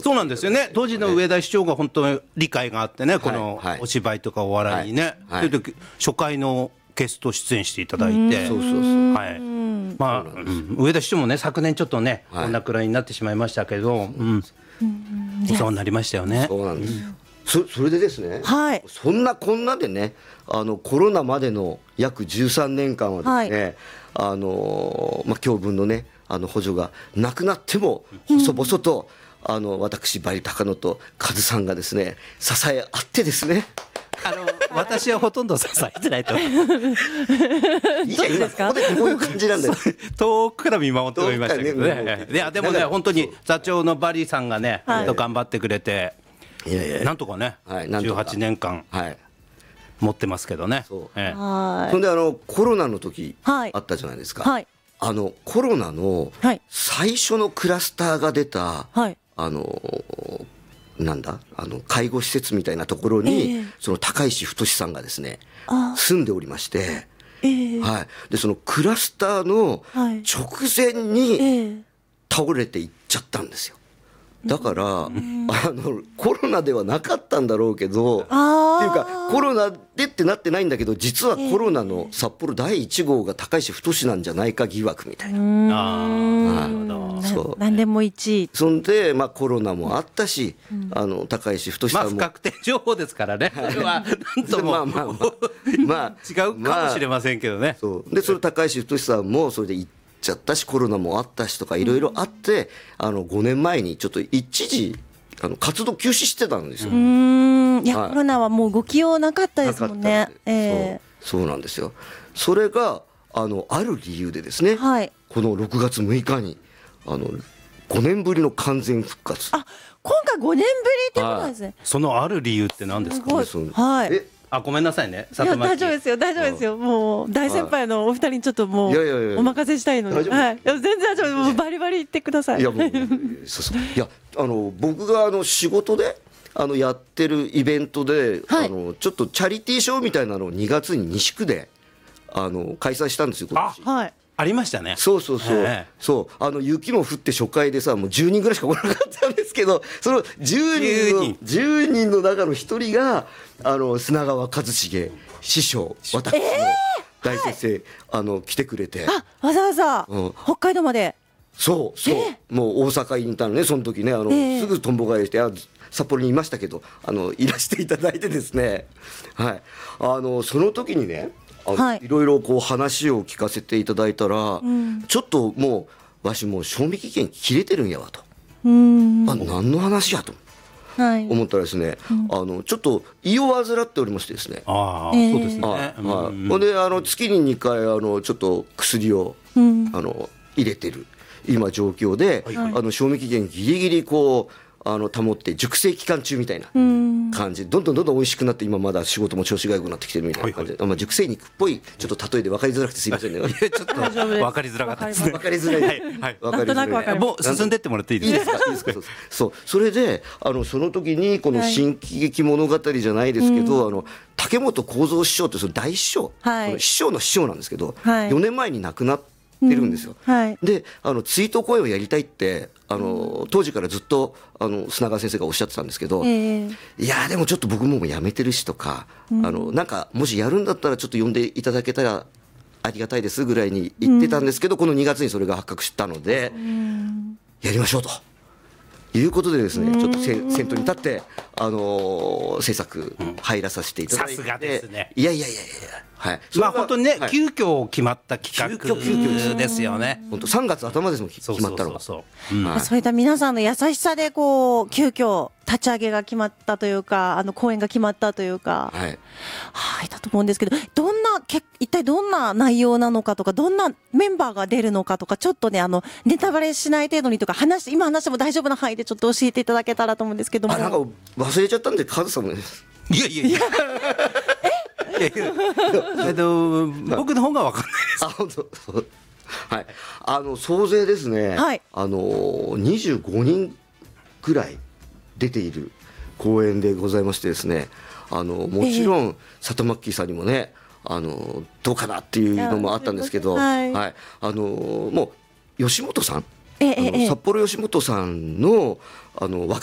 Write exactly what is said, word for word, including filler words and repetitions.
そうなんですよね。当時の上田市長が本当に理解があってね、このはいお芝居とかお笑いにね、 はいはいそれで初回のゲスト出演していただいて、 そうそうそうはい、まあ、うん上田市長もね昨年ちょっとね、 はいこんなくらいになってしまいましたけど、うんお世話になりましたよね。 そうなんです、そ, それでですね、 はいそんなこんなでね、あのコロナまでの約じゅうさんねんかんはですね、あのまあ、教分のねあの補助がなくなっても細々と、あの私バリ高野とカズさんがですね支え合ってですね、 あの私はほとんど支えてないといいじゃん今ここでこういう感じなんだよ遠くから見守っておりましたけど遠くからね。 ねいやでもね本当に座長のバリさんがね、 はい本当頑張ってくれて、 いやいやなんとかね、 はいなんとかじゅうはちねんかんはい持ってますけどね。 そうええはそんであのコロナの時はいあったじゃないですか、 はいあのコロナのはい最初のクラスターが出た、 はいあのなんだあの介護施設みたいなところに、 ええその高石太さんがですねあ住んでおりまして、 ええはい、でそのクラスターのはい直前にええ倒れていっちゃったんですよ。だから、あのコロナではなかったんだろうけど、 あーっていうかコロナでってなってないんだけど、実はコロナの札幌だいいち号が高石太なんじゃないか疑惑みたいな。 あーなるほど。 なそう何でもいちいそんで、まあ、コロナもあったし、あの高石太まあさんも、 不確定情報ですからね。それはなんともまあまあまあまあ違うかもしれませんけどね。 そうでその高石太さんもそれで行っちゃったし、コロナもあったしとかいろいろあって、あのごねんまえにちょっと一時あの活動休止してたんですよ。 うーんいや、 はいコロナはもう動きようなかったですもんねなかったんでええそうそうなんですよ。それがあのある理由でですね、 はいこのろくがつむいかにあのごねんぶりの完全復活。 あ今回ごねんぶりってことなんですねそのある理由って何ですか。 すごいそうはいえあごめんなさいね。 いや里巻大丈夫ですよ大丈夫ですよもう大先輩のお二人にちょっともういやいやいやお任せしたいので大丈夫はいいや全然大丈夫もうバリバリ言ってくださいいやもうそうそういやあの僕があの仕事であのやってるイベントで、 はいあのちょっとチャリティーショーみたいなのをにがつに西区であの開催したんですよ今年。 はいありましたね。 そうそうそう、 ええそうあの雪も降って初回でさもうじゅうにんぐらいしか来なかったんですけど、そのじゅうにんのじゅうにんの中のひとりがあの砂川一茂師匠、私の大先生、あの来てくれて、 あわざわざうん北海道までそうそう、 えもう大阪にいたのねその時ねあの、 ええすぐとんぼ返りしてあ札幌にいましたけどあのいらしていただいてですね、はいあのその時にねあの、 はいいろいろこう話を聞かせていただいたら、 んちょっともうわしもう賞味期限切れてるんやわと、 うーんあ何の話やとはい思ったらですね、あのちょっと胃を患っておりましてですね、 ああ、 ええそうですね。 はいうんはい、ほんであの月ににかいあのちょっと薬を、 うんあの入れてる今状況で、 はいあの賞味期限ギリギリこうあの保って熟成期間中みたいなうん感じでどんどんどんどん美味しくなって今まだ仕事も調子が良くなってきてるみたいな感じで、まあ、熟成肉っぽいちょっと例えで分かりづらくてすいませんねいやちょっと大丈夫です分かりづらかったですね分。かりづらい、 はいはい分かりづらいなんとなく分かりもう進んでってもらっていいいいでですすかいいですかそうそうそれであのその時にこの新喜劇物語じゃないですけど、あの竹本幸三師匠ってその大師匠、 はいその師匠の師匠なんですけど、 はいよねんまえに亡くなってるんですよ、 うんはいであの追悼公演をやりたいってあの当時からずっとあの砂川先生がおっしゃってたんですけど、 ええいやでもちょっと僕もうやめてるしとか、あのなんかもしやるんだったらちょっと呼んでいただけたらありがたいですぐらいに言ってたんですけど、このにがつにそれが発覚したので、やりましょうということでですね、ちょっとせ先頭に立って、あのー制作入らさせていただいて、 さすがですねいやいやいやいや、はい、 まあ本当にね、 はい急遽決まった企急遽急遽です画ですよね。 本当さんがつ頭ですもん決そうそう決まったのが。 そうそう。うんはいそういった皆さんの優しさでこう急遽立ち上げが決まったというかあの公演が決まったというかはいはいだと思うんですけどどんなけ一体どんな内容なのかとかどんなメンバーが出るのかとかちょっとねあのネタバレしない程度にとか話今話しても大丈夫な範囲でちょっと教えていただけたらと思うんですけどもあなんか忘れちゃったんでカズさんもねいやいやいや。えいやいやえっと僕の方が分かんないです。 あ本当そうはいあの総勢ですね、 はいあのにじゅうごにんくらい出ている公演でございましてですね、あのもちろん里マッキーさんにもねあのどうかなっていうのもあったんですけど、 はいはい、あのもう吉本さん、あのええええ札幌吉本さんのあの若